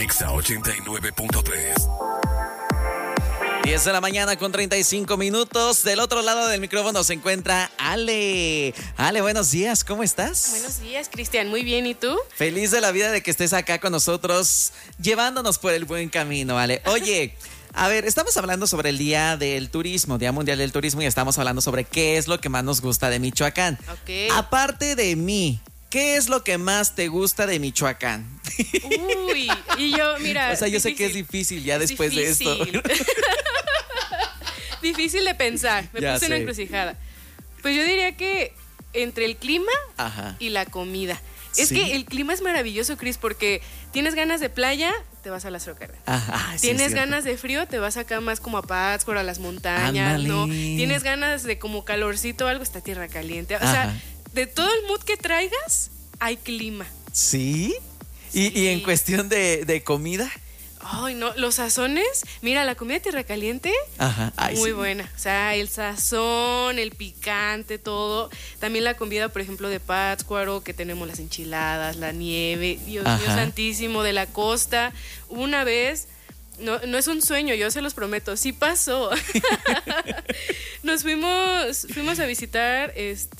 Exa 89.3. 10 de la mañana con 35 minutos. Del otro lado del micrófono se encuentra Ale. Ale, buenos días, ¿cómo estás? Buenos días, Cristian. Muy bien, ¿y tú? Feliz de la vida de que estés acá con nosotros, llevándonos por el buen camino, Ale. Oye, a ver, estamos hablando sobre el Día del Turismo, Día Mundial del Turismo, y estamos hablando sobre qué es lo que más nos gusta de Michoacán. Ok. Aparte de mí, ¿qué es lo que más te gusta de Michoacán? Uy, y yo, mira. O sea, yo sé que es difícil ya después de esto. Difícil de pensar. Me Ya puse en una sé. encrucijada. Pues yo diría que entre el clima Ajá. y la comida. Es ¿Sí? que el clima es maravilloso, Cris, porque tienes ganas de playa, te vas a la Soccer. Ajá, sí, Tienes es cierto. ganas de frío, te vas acá más como a Pátzcuaro, a las montañas, Ándale. ¿no? Tienes ganas de como calorcito o algo, está tierra caliente. O Ajá. sea, de todo el mood que traigas, hay clima. ¿Sí? Sí. Y en cuestión de comida. Ay, no, los sazones, mira, la comida de tierra caliente, Ajá. Ay, muy sí. buena. O sea, el sazón, el picante, todo. También la comida, por ejemplo, de Pátzcuaro, que tenemos las enchiladas, la nieve, Dios mío Ajá. santísimo, de la costa. Una vez, no es un sueño, yo se los prometo, sí pasó. Nos fuimos a visitar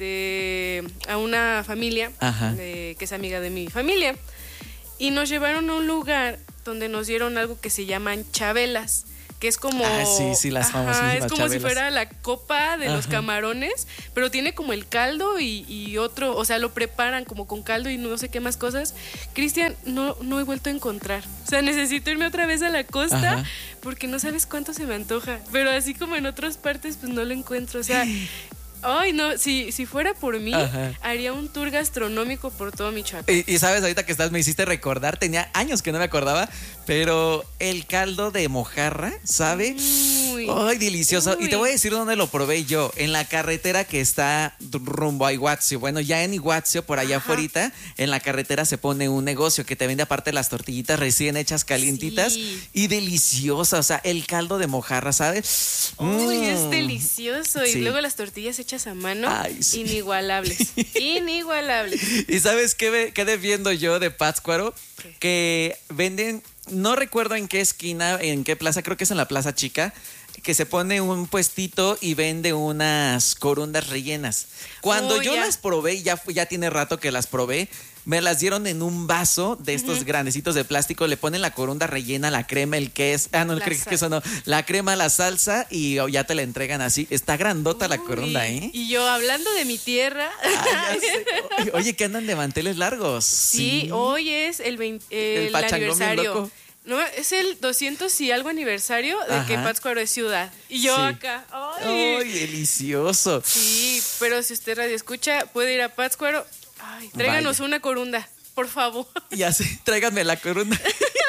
a una familia Ajá. que es amiga de mi familia. Y nos llevaron a un lugar donde nos dieron algo que se llaman chabelas, que es como... Ah, sí, las famosísimas es como chabelas. si fuera la copa de los Ajá. camarones, pero tiene como el caldo y otro, o sea, lo preparan como con caldo y no sé qué más cosas. Cristian, no he vuelto a encontrar. O sea, necesito irme otra vez a la costa. Ajá. Porque no sabes cuánto se me antoja. Pero así como en otras partes, pues no lo encuentro. O sea... Ay, no, si fuera por mí, Ajá. haría un tour gastronómico por todo Michoacán. Y sabes, ahorita que estás me hiciste recordar, tenía años que no me acordaba, pero el caldo de mojarra, ¿sabe? Uy. Ay, delicioso. Uy. Y te voy a decir dónde lo probé yo, en la carretera que está rumbo a Iguazio. Bueno, ya en Iguazio, por allá Ajá. afuera, en la carretera se pone un negocio que te vende aparte las tortillitas recién hechas calientitas Sí. y deliciosas. O sea, el caldo de mojarra, ¿sabes? Uy, es delicioso. Y Sí. luego las tortillas hechas a mano, Ay, sí. inigualables. Inigualables. ¿Y sabes qué viendo yo de Pátzcuaro? ¿Qué? Que venden, no recuerdo en qué esquina, en qué plaza, creo que es en la Plaza Chica, que se pone un puestito y vende unas corundas rellenas. Cuando Oh, yo ya. las probé, ya tiene rato que las probé, me las dieron en un vaso de estos grandecitos de plástico, le ponen la corunda rellena, la crema, el queso, no La creo sal. que eso no, la crema, la salsa y ya te la entregan así. Está grandota la corunda, Uy, ¿eh? Y yo hablando de mi tierra. Ah, ya sé. Oye, que andan de manteles largos. Sí, hoy es el pachangón bien aniversario. loco. No, es el 200 y algo aniversario de que Ajá. Pátzcuaro es ciudad. Y yo Sí. acá. Ay. ¡Ay, delicioso! Sí, pero si usted radio escucha, puede ir a Pátzcuaro. Ay, tráiganos Vaya. una corunda, por favor. Ya sé, tráiganme la corona.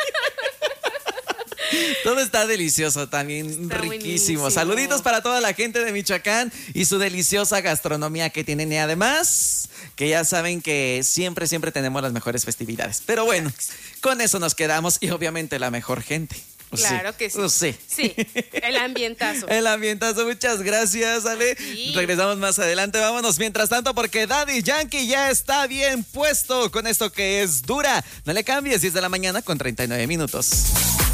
Todo está delicioso, también Está riquísimo. buenísimo. Saluditos para toda la gente de Michoacán y su deliciosa gastronomía que tienen. Y además, que ya saben que siempre tenemos las mejores festividades. Pero bueno, con eso nos quedamos y obviamente la mejor gente. Claro que sí. Sí. Sí, el ambientazo. El ambientazo, muchas gracias, Ale. Sí. Regresamos más adelante, vámonos mientras tanto porque Daddy Yankee ya está bien puesto con esto que es dura. No le cambies, 10 de la mañana con 39 minutos.